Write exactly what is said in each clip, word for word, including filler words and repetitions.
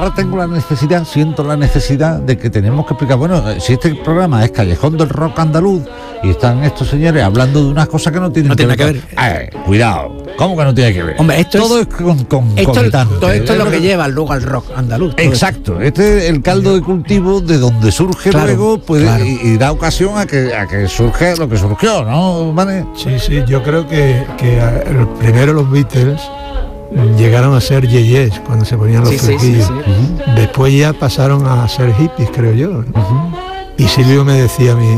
ahora tengo la necesidad, siento la necesidad de que tenemos que explicar, bueno, si este programa es Callejón del Rock Andaluz y están estos señores hablando de unas cosas que no tienen no que, tiene ver, que ver. Eh, cuidado, ¿cómo que no tiene que ver? Hombre, esto todo es, es con, con, esto, constante. todo esto es lo que lleva luego al rock andaluz. Exacto, este es el caldo de cultivo de donde surge claro, luego puede, claro. y, y da ocasión a que, a que surge lo que surgió, ¿no, Vane? Sí, sí, yo creo que, que a, primero los Beatles llegaron a ser yeyes cuando se ponían los sí, flequillos. sí, sí, sí. Uh-huh. Después ya pasaron a ser hippies, creo yo. ¿no? Uh-huh. Y Silvio me decía a mí,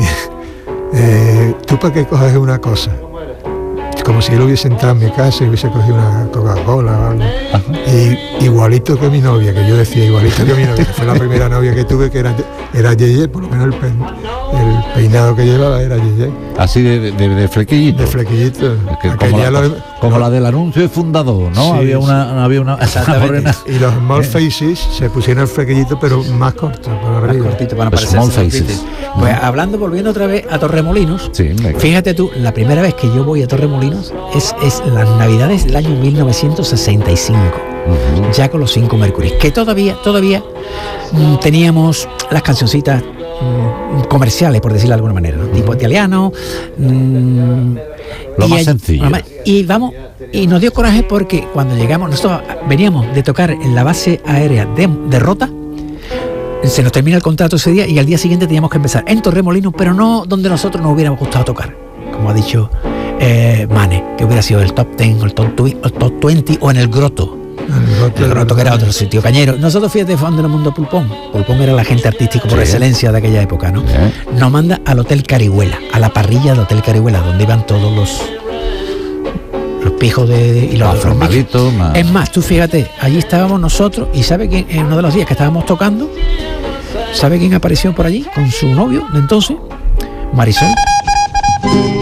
eh, ¿tú para qué coges una cosa? Como si él hubiese entrado en mi casa y hubiese cogido una Coca-Cola o algo. Y igualito que mi novia, que yo decía igualito que mi novia, que fue la primera novia que tuve, que era, era yeye, por lo menos el, pe, el peinado que llevaba era yeye. Así de, de, de flequillito. De flequillito. Es que como la, lo, como no, la del anuncio de fundador, ¿no? Sí, había una, sí. había una, una morena. Y los small faces se pusieron el flequillito, pero más corto, por arriba. Más cortito para no parecer small faces. Pues mm. hablando, volviendo otra vez a Torremolinos, sí, fíjate tú, la primera vez que yo voy a Torremolinos es, es las navidades del año mil novecientos sesenta y cinco, uh-huh. ya con los cinco Mercury, que todavía, todavía mmm, teníamos las cancioncitas mmm, comerciales, por decirlo de alguna manera, ¿no? Uh-huh. Tipo italiano, mmm, lo más hay, sencillo. Y vamos, y nos dio coraje porque cuando llegamos, nosotros veníamos de tocar en la base aérea de, de Rota, se nos termina el contrato ese día y al día siguiente teníamos que empezar en Torremolinos, pero no donde nosotros nos hubiéramos gustado tocar, como ha dicho eh, Mane, que hubiera sido el top diez o el top, el top veinte o en el Groto. El Groto, el Groto que era otro sitio cañero. Nosotros, fíjate, fue del mundo Pulpón. Pulpón era el agente artístico por sí. excelencia de aquella época, ¿no? Sí. Nos manda al Hotel Carihuela, a la parrilla del Hotel Carihuela, donde iban todos los los pijos de y los formalitos. Es más, tú fíjate, allí estábamos nosotros y ¿sabe quién? En uno de los días que estábamos tocando, ¿sabe quién apareció por allí con su novio de entonces? Marisol.